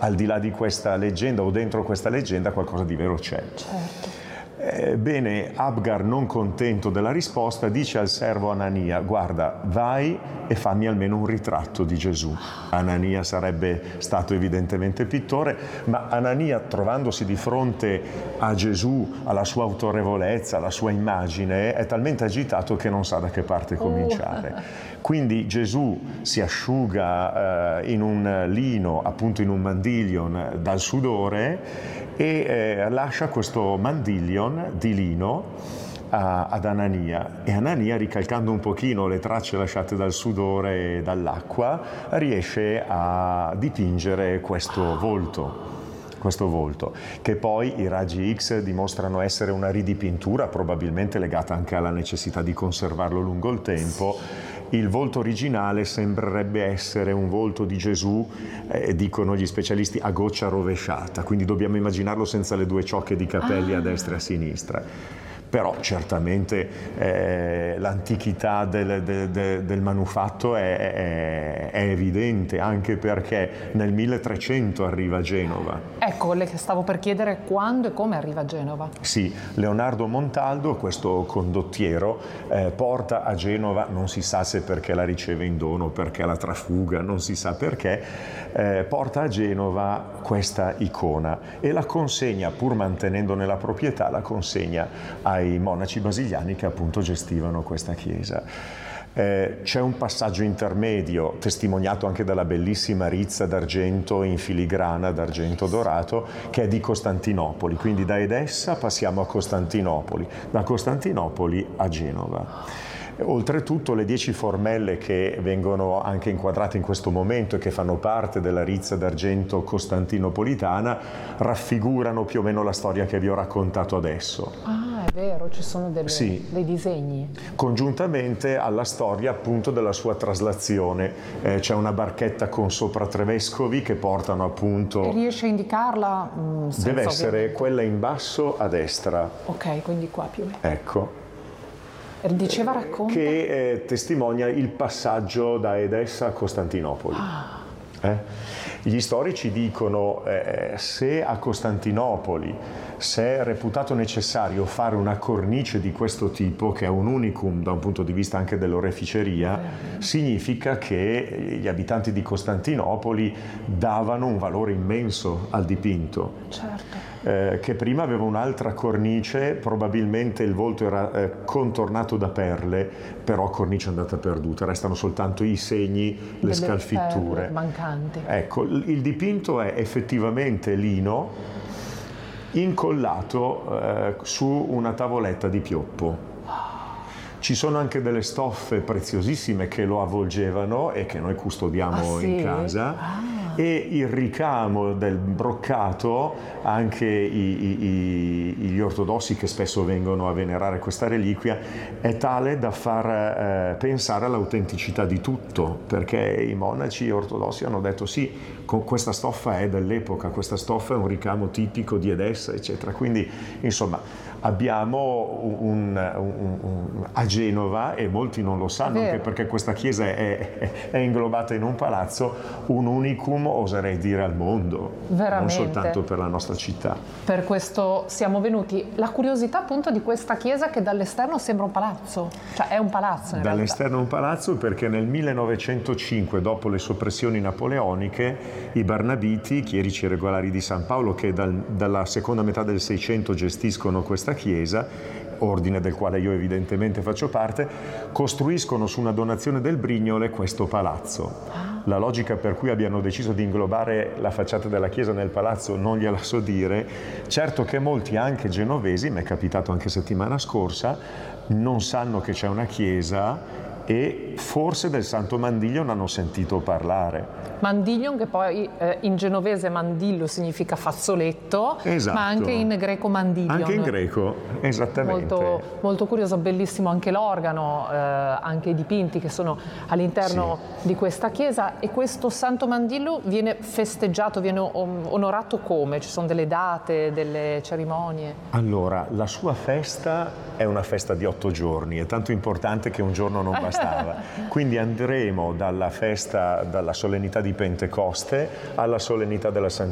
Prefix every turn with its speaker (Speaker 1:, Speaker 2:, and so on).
Speaker 1: al di là di questa leggenda o dentro questa leggenda qualcosa di vero c'è.
Speaker 2: Certo.
Speaker 1: Bene, Abgar, non contento della risposta, dice al servo Anania: guarda, vai e fammi almeno un ritratto di Gesù. Anania sarebbe stato evidentemente pittore, ma Anania, trovandosi di fronte a Gesù, alla sua autorevolezza, alla sua immagine, è talmente agitato che non sa da che parte cominciare. Quindi Gesù si asciuga in un lino, appunto in un mandiglion, dal sudore, e lascia questo mandiglion di lino ad Anania, e Anania, ricalcando un pochino le tracce lasciate dal sudore e dall'acqua, riesce a dipingere questo volto, che poi i raggi X dimostrano essere una ridipintura, probabilmente legata anche alla necessità di conservarlo lungo il tempo. Il volto originale sembrerebbe essere un volto di Gesù, dicono gli specialisti, a goccia rovesciata, quindi dobbiamo immaginarlo senza le due ciocche di capelli a destra e a sinistra. Però certamente l'antichità del manufatto è evidente, anche perché nel 1300 arriva a Genova.
Speaker 2: Ecco, le stavo per chiedere quando e come arriva a Genova.
Speaker 1: Sì, Leonardo Montaldo, questo condottiero, porta a Genova, non si sa se perché la riceve in dono, perché la trafuga, non si sa perché, porta a Genova questa icona e la consegna, pur mantenendone la proprietà, la consegna ai monaci basiliani che appunto gestivano questa chiesa. C'è un passaggio intermedio, testimoniato anche dalla bellissima rizza d'argento in filigrana, d'argento dorato, che è di Costantinopoli, quindi da Edessa passiamo a Costantinopoli, da Costantinopoli a Genova. Oltretutto le 10 formelle che vengono anche inquadrate in questo momento e che fanno parte della rizza d'argento costantinopolitana raffigurano più o meno la storia che vi ho raccontato adesso.
Speaker 2: Ah, è vero, ci sono dei disegni.
Speaker 1: Congiuntamente alla storia appunto della sua traslazione, c'è una barchetta con sopra 3 vescovi che portano appunto...
Speaker 2: E riesce a indicarla?
Speaker 1: Deve essere quella in basso a destra.
Speaker 2: Ok, quindi qua più o meno.
Speaker 1: Ecco.
Speaker 2: Diceva, racconta.
Speaker 1: Che testimonia il passaggio da Edessa a Costantinopoli. Gli storici dicono se a Costantinopoli se è reputato necessario fare una cornice di questo tipo, che è un unicum da un punto di vista anche dell'oreficeria, significa che gli abitanti di Costantinopoli davano un valore immenso al dipinto.
Speaker 2: Certo.
Speaker 1: Che prima aveva un'altra cornice, probabilmente il volto era contornato da perle, però cornice andata perduta, restano soltanto i segni, le scalfitture
Speaker 2: mancanti.
Speaker 1: Ecco, il dipinto è effettivamente lino incollato su una tavoletta di pioppo. Ci sono anche delle stoffe preziosissime che lo avvolgevano e che noi custodiamo in casa. E il ricamo del broccato, anche gli ortodossi che spesso vengono a venerare questa reliquia, è tale da far pensare all'autenticità di tutto, perché i monaci ortodossi hanno detto sì, questa stoffa è dell'epoca, questa stoffa è un ricamo tipico di Edessa, eccetera. Quindi insomma abbiamo a Genova, e molti non lo sanno anche perché questa chiesa è inglobata in un palazzo, un unicum, oserei dire, al mondo.
Speaker 2: Veramente.
Speaker 1: Non soltanto per la nostra città.
Speaker 2: Per questo siamo venuti. La curiosità appunto di questa chiesa, che dall'esterno sembra un palazzo, cioè è un palazzo in realtà.
Speaker 1: Dall'esterno un palazzo perché nel 1905, dopo le soppressioni napoleoniche, i Barnabiti, chierici regolari di San Paolo, che dalla seconda metà del 600 gestiscono questa chiesa, ordine del quale io evidentemente faccio parte, costruiscono su una donazione del Brignole questo palazzo. La logica per cui abbiano deciso di inglobare la facciata della chiesa nel palazzo non gliela so dire. Certo che molti, anche genovesi, mi è capitato anche settimana scorsa, non sanno che c'è una chiesa e forse del Santo Mandiglion hanno sentito parlare.
Speaker 2: Mandiglion, che poi in genovese mandillo significa fazzoletto,
Speaker 1: esatto.
Speaker 2: Ma anche in greco mandiglion.
Speaker 1: Anche in greco, esattamente.
Speaker 2: Molto, molto curioso, bellissimo anche l'organo, anche i dipinti che sono all'interno di questa chiesa. E questo Santo Mandillo viene festeggiato, viene onorato come? Ci sono delle date, delle cerimonie?
Speaker 1: Allora, la sua festa è una festa di 8 giorni, è tanto importante che un giorno non bastava. Quindi andremo dalla festa, dalla solennità di Pentecoste alla solennità della Santità